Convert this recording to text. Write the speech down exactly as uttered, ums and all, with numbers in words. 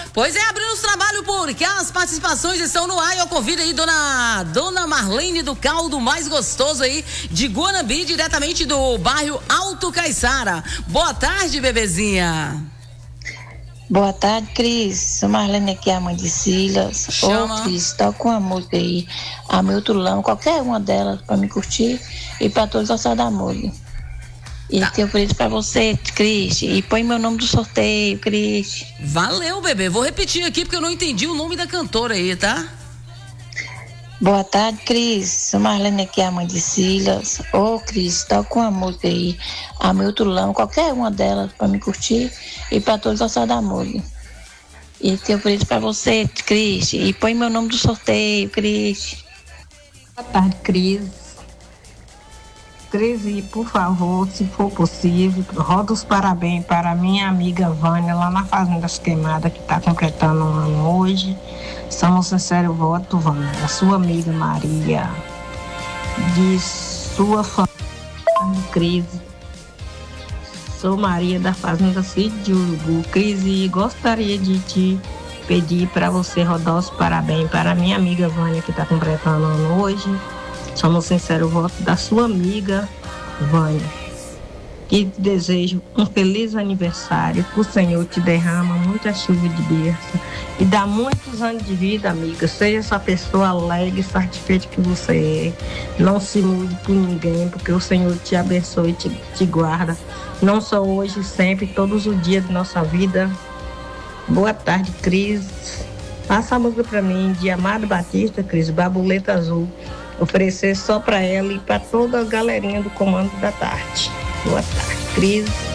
Pois é, abrindo os trabalhos porque as participações estão no ar. Eu convido aí dona, dona Marlene do Caldo Mais Gostoso aí de Guanambi, diretamente do bairro Alto Caiçara. Boa tarde, bebezinha. Boa tarde, Cris. Sou Marlene aqui, a mãe de Silas. Chama. Ô, Cris, toca uma música aí, a Miltulão, qualquer uma delas pra me curtir e pra todos gostar da música. E tá. Eu pedi pra você, Cris, e põe meu nome do sorteio, Cris. Valeu, bebê. Vou repetir aqui porque eu não entendi o nome da cantora aí, tá? Boa tarde, Cris. Sou Marlene aqui, a mãe de Silas. Ô, Cris, toca uma música aí, a Miltulão, qualquer uma delas pra me curtir e pra todos gostar da música. E eu pedi pra você, Cris, e põe meu nome do sorteio, Cris. Boa tarde, Cris. Cris, e por favor, se for possível, roda os parabéns para minha amiga Vânia, lá na Fazenda das Queimadas, que está completando um ano hoje. Somos sinceros voto, Vânia, da sua amiga Maria, de sua família, Cris. Sou Maria da Fazenda Sítio de Urubu. Cris, e gostaria de te pedir para você rodar os parabéns para minha amiga Vânia, que está completando um ano hoje. Somos sinceros voto da sua amiga Vânia. E te desejo um feliz aniversário. Que o Senhor te derrama muita chuva de bênção e dá muitos anos de vida, amiga. Seja essa pessoa alegre e satisfeita que você é. Não se mude por ninguém, porque o Senhor te abençoe e te, te guarda. Não só hoje, sempre, todos os dias de nossa vida. Boa tarde, Cris. Passa a música pra mim de Amado Batista, Cris, Babuleta Azul. Oferecer só para ela e para toda a galerinha do Comando da Tarde. Boa tarde, Cris.